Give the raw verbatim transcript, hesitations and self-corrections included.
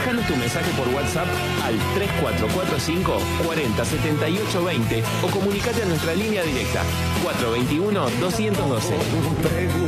Déjanos tu mensaje por WhatsApp al tres cuatro cuatro cinco, cuarenta, setenta y ocho, veinte o comunicate a nuestra línea directa cuatro dos uno, dos uno dos.